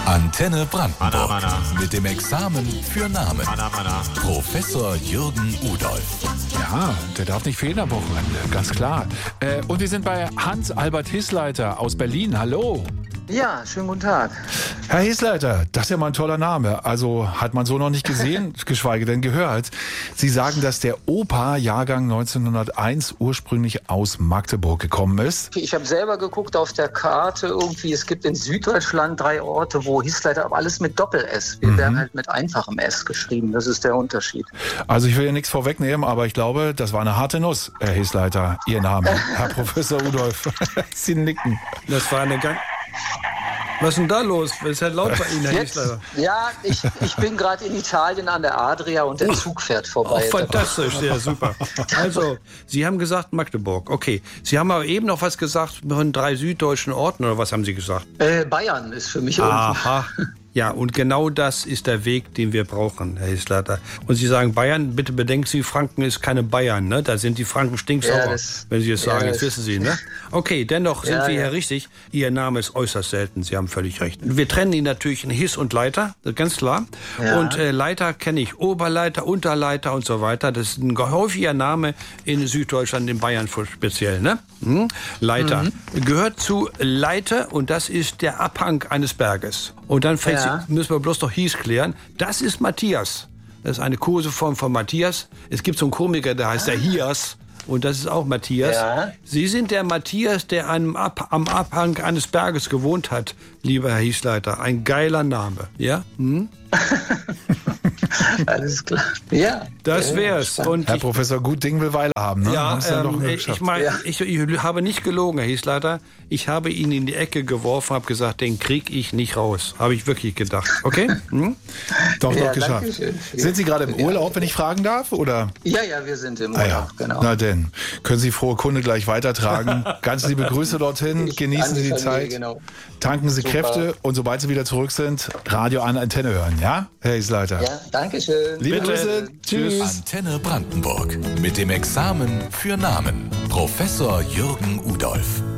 Antenne Brandenburg mit dem Examen für Namen. Professor Jürgen Udolph. Ja, der darf nicht fehlen am Wochenende, ganz klar. Und wir sind bei Hans-Albert Hissleiter aus Berlin. Hallo. Ja, schönen guten Tag. Herr Hissleiter, das ist ja mal ein toller Name. Also hat man so noch nicht gesehen, geschweige denn gehört. Sie sagen, dass der Opa Jahrgang 1901 ursprünglich aus Magdeburg gekommen ist. Ich habe selber geguckt auf der Karte irgendwie, es gibt in Süddeutschland 3 Orte, wo Hissleiter, aber alles mit Doppel-S. Wir werden halt mit einfachem S geschrieben, das ist der Unterschied. Also ich will ja nichts vorwegnehmen, aber ich glaube, das war eine harte Nuss, Herr Hissleiter, Ihr Name. Herr Professor Udolph, Sie nicken. Das war eine ganz... Was ist denn da los? Es ist ja laut bei Ihnen, Herr Hissleiter. Ja, ich bin gerade in Italien an der Adria und der Zug fährt vorbei. Oh, fantastisch, ja, super. Also, Sie haben gesagt Magdeburg, okay. Sie haben aber eben noch was gesagt von 3 süddeutschen Orten, oder was haben Sie gesagt? Bayern ist für mich Aha. Ja, und genau das ist der Weg, den wir brauchen, Herr Hissleiter. Und Sie sagen Bayern, bitte bedenken Sie, Franken ist keine Bayern, ne? Da sind die Franken stinksauer, ja, wenn Sie es sagen, das wissen Sie, ne? Okay, dennoch sind wir hier richtig. Ihr Name ist äußerst selten, Sie haben völlig recht. Wir trennen ihn natürlich in Hiss und Leiter, ganz klar. Ja. Und Leiter kenne ich, Oberleiter, Unterleiter und so weiter. Das ist ein häufiger Name in Süddeutschland, in Bayern speziell, ne? Leiter. Gehört zu Leiter und das ist der Abhang eines Berges. Und dann müssen wir bloß noch Hies klären. Das ist Matthias. Das ist eine Koseform von Matthias. Es gibt so einen Komiker, der heißt der Hias. Und das ist auch Matthias. Ja. Sie sind der Matthias, der am Abhang eines Berges gewohnt hat, lieber Herr Hissleiter. Ein geiler Name. Ja? Alles klar. Ja. Das wär's. Und Herr Professor, gut Ding will Weile haben. Ne? Ja, ich habe nicht gelogen, Herr Hissleiter. Ich habe ihn in die Ecke geworfen, habe gesagt, den krieg ich nicht raus. Habe ich wirklich gedacht. Okay? Doch geschafft. Sind Sie gerade im Urlaub, wenn ich fragen darf? Oder? Ja, wir sind im Urlaub, genau. Na denn, können Sie frohe Kunde gleich weitertragen. Ganz liebe Grüße dorthin. Genießen Sie die Zeit. Genau. Tanken Sie Kräfte und sobald Sie wieder zurück sind, Radio an Antenne hören. Ja, Herr Hissleiter? Ja, danke schön. Liebe Grüße. Tschüss. Antenne Brandenburg mit dem Examen für Namen. Professor Jürgen Udolph.